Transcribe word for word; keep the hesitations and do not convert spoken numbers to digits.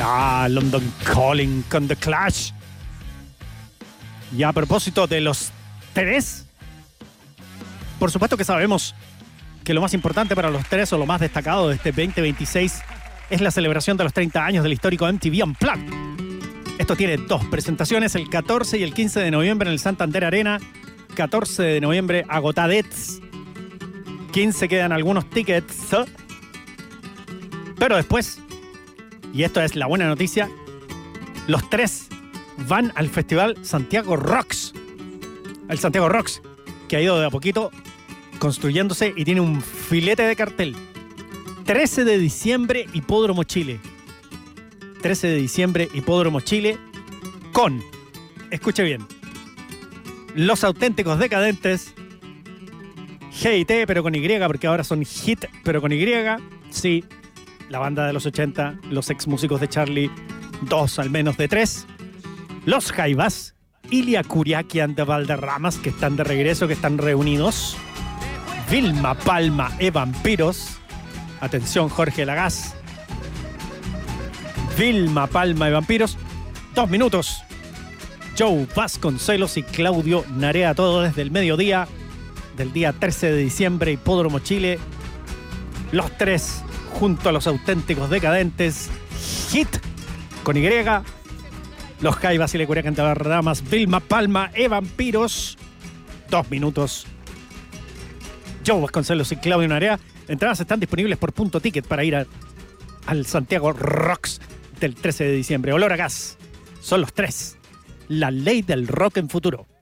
Ah, London Calling con The Clash. Y a propósito de los tres, por supuesto que sabemos que lo más importante para los tres o lo más destacado de este veinte veintiséis es la celebración de los treinta años del histórico M T V Unplugged. Esto tiene dos presentaciones, el catorce y el quince de noviembre en el Santander Arena. catorce de noviembre agotadets. quince quedan algunos tickets. Pero después, y esto es la buena noticia, los tres van al Festival Santiago Rocks. El Santiago Rocks, que ha ido de a poquito construyéndose y tiene un filete de cartel. trece de diciembre, Hipódromo Chile. trece de diciembre, Hipódromo Chile, con, escuche bien, Los Auténticos Decadentes, G I T, pero con Y, porque ahora son Hit, pero con Y. Sí, la banda de los ochenta, los ex músicos de Charlie, dos al menos de tres. Los Jaivas, Ilia Kuriakian de Valderramas, que están de regreso, que están reunidos. Vilma Palma e Vampiros. Atención, Jorge Lagaz. Vilma Palma y Vampiros. Dos minutos. Joe Vasconcelos y Claudio Narea, todo desde el mediodía del día trece de diciembre, Hipódromo Chile. Los tres junto a Los Auténticos Decadentes. Hit con Y. Los Jaivas y le Curiacan de Valderramas. Vilma Palma e Vampiros. Dos minutos. Joe Vasconcelos y Claudio Narea. Entradas están disponibles por Punto Ticket para ir a, al Santiago Rocks del trece de diciembre. Olor a gas. Son los tres. La ley del rock en futuro.